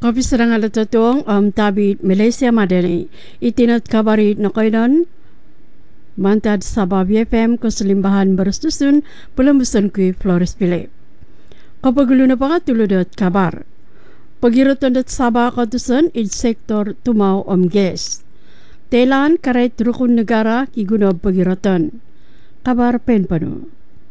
Kopi serang ala tutuang tabi Malaysia Madani itinat kabari nakainan mantad Sabah BFM ko selimbahan bersusun pelembusan kui Flores Philip. Kapagulu na pakatuludot kabar. Pagirutan dat Sabah katusan in sektor tumaw gas. Telan karay rukun negara kigunob pagirutan. Kabar penpanu.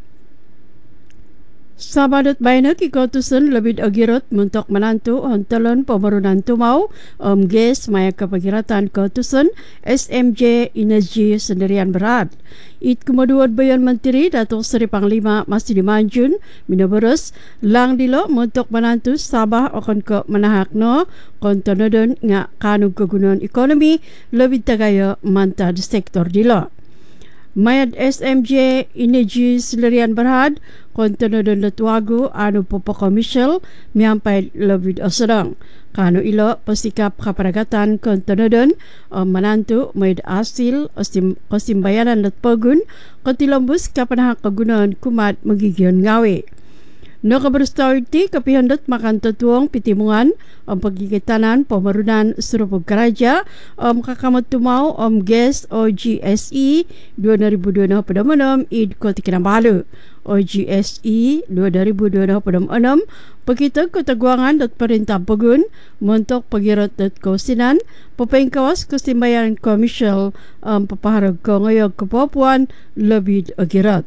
Sabadat bayna kikotusan labid agirot muntok manantu hontalon pamarunan tumaw gas maya kapagiratan kotusan SMJ Energy Sendirian Berat. It kumaduad bayan Menteri Datuk Seri Panglima Masih Dimanjun minabaros lang dilo muntok manantu Sabah akan ke manahak no kontonodon nga kanug kegunaan ekonomi labid tagaya mantad sektor dilo. Mayad SMJ Energy Sendirian Berhad kontonodon latwagu anu popoko Michelle miampay labid asadang kanu ilo pasikap kaparagatan kontonodon manantu mayad asil kasimbayanan latpagun kontilambus kapanahak kagunaan kumat magigyon ngawi. No kabarustawiti kapihandot makan tutuang pitimungan pagkikitanan pamarunan surupog karaja kakamot tumaw gas o GSE 2026 padamanom id ko tikinabalu o GSE 2026 pagkitag kutagwangan at perintah pagun montok pagirot at kausinan papengkawas kasimbayan komisyal papaharag ko ngayog kapapuan labid agirot.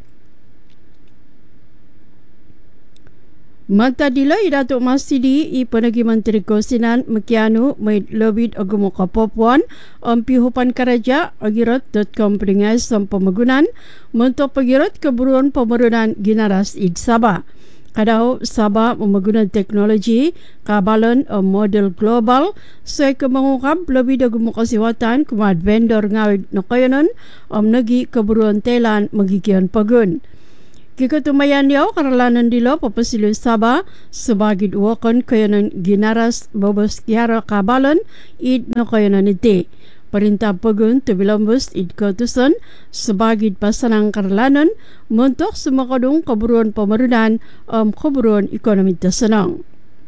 Magtadila Datuk Masidi ipanagi Menteri Kausinan Mekianu may lobid agumo kapopuan pihupan karaja agirot.com peringas sa pamagunan muntok pagirot keburuan pamarunan ginaras id Sabah. Kadaw Sabah memagunan teknologi kabalan model global sa kemangukab lobid agumo kasiwatan kumad vendor ngawid nakayanon nagi keburuan telan magigyan pagun. Kikatumayan yaw karalanan dilo papasilo Sabah sebagai duwakan kayanan ginaras babas kiara kabalan id no kayanan iti. Perintah pagun tubilambus id kautusan sebagai pasanang karalanan muntok semakadung keburuan pamarunan keburuan ekonomi tasenang.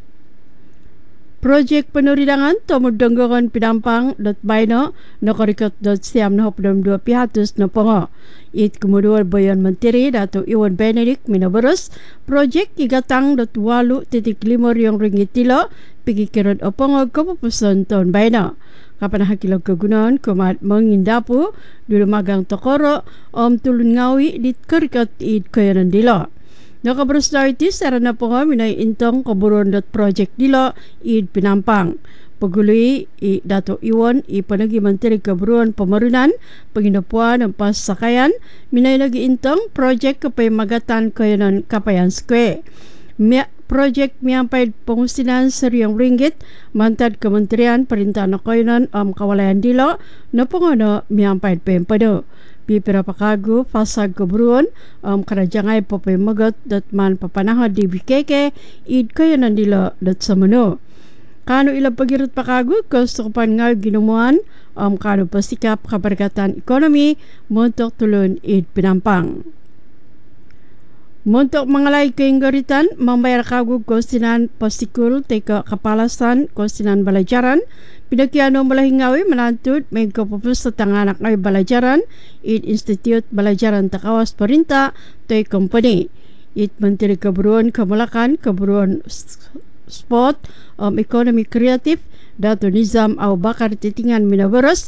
Projek penuridangan tomudanggaran pidampang .baino nakarikot .siam na hopdam 2 pihatus na pongo. It kemudian bayan Menteri Datuk Iwan Benedict minabaros projek igatang .8.5 yang ringgit tilo pigikiran opongo kapupusan tahun baino. Kapan hakilag kagunaan kumat mengindapu dulu magang tokoro tulun ngawi dit karikat it kayanan dilo. Nakabarustawiti sarana po nga minay intong kaburon.project dilo id pinampang. Pagului Dato Iwan ipanagi Menteri Kaburuan Pamarunan panginapuan ng pasakayan minay nagi intong project kapay magatan kayanan kapayan square. Project miyampay pengusinan seriang ringgit mantad Kementerian Perintah Nakayanan Kawalayan dilo na pengono miyampay pempado. Pipira pakagu pasag keburuan kerajangay popay magat datman papanahad di BKK id kayanan dilo dat samano. Kano ilang pagirot pakagu kastukupan nga ginumuan kano pasikap kabarkatan ekonomi montok tulun id pinampang. Montok mangalay kainggaritan membayar kagug kausinan pasikul teka kapalasan kausinan balajaran pinakiano malahingawi menantut may kapupus sa tanganak ay balajaran it Institute Balajaran Takawas Perinta toy company it Menteri Kaburuan Kamalakan Kaburuan Sport Economy Creative Dato Nizam Abu Bakar titingan minabaros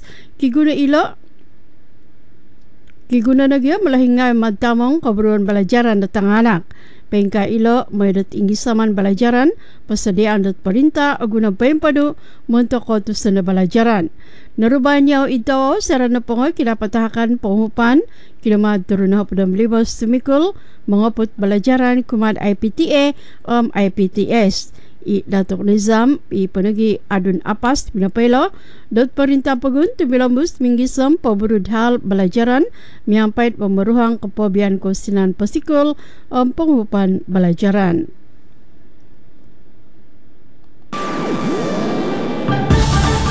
Kiguna nagya malahingay madtamong kaburuan balajaran datang anak. Pengka ilo maydat inggisaman balajaran pasadiaan dat perintah aguna pempadu montok kotusan na balajaran. Narubahan niyaw ito sarana po nga kinapatahakan pangupan kinamad turun na padam libos sumikul mangapot balajaran kumad IPTA IPTS. Datuk Nizam ipanagi adun apas pinapaylo dot perintah pagun tubilambus minggisam paburudhal balajaran miampait pemeruhang kepobian kausinan pasikul penghupan balajaran.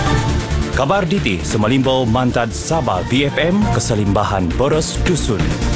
Kabar diti sumalimbao mantad Sabah BFM keselimbahan boros dusun.